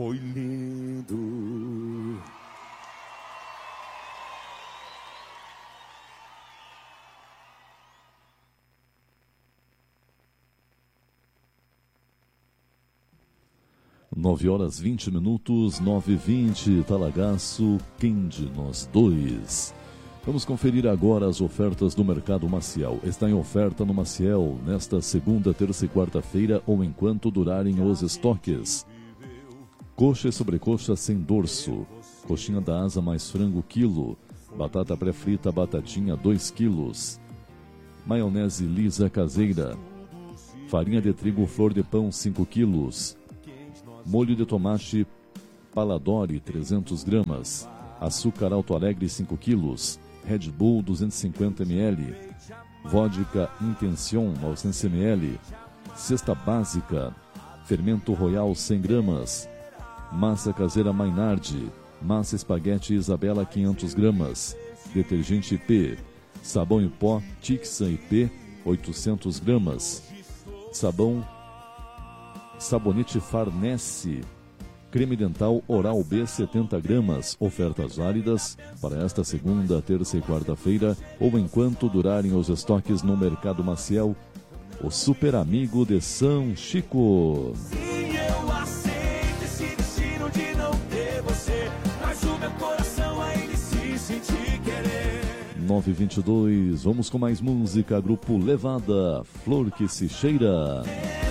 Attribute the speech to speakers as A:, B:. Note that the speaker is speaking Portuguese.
A: foi lindo. Nove horas 20 minutos, 9h20, Talagaço, quem de nós dois? Vamos conferir agora as ofertas do Mercado Maciel. Está em oferta no Maciel nesta segunda, terça e quarta-feira ou enquanto durarem os estoques. Coxa e sobrecoxa sem dorso, coxinha da asa mais frango quilo, batata pré-frita batatinha 2 quilos, maionese lisa caseira, farinha de trigo flor de pão 5 quilos, molho de tomate Paladori 300 gramas, açúcar Alto Alegre 5 quilos, Red Bull 250 ml, vodka Intention 900 ml, cesta básica, fermento royal 100 gramas, massa caseira Maynard, massa espaguete Isabela 500 gramas, detergente IP, sabão em pó Tixa IP 800 gramas, sabonete Farnese, creme dental Oral B 70 gramas, ofertas válidas para esta segunda, terça e quarta-feira ou enquanto durarem os estoques no Mercado Maciel, o super amigo de São Chico.
B: Sim, eu aceito esse destino de não ter você, mas o meu coração ainda se sentir querer.
A: 9h22, vamos com mais música, Grupo Levada, Flor que se cheira.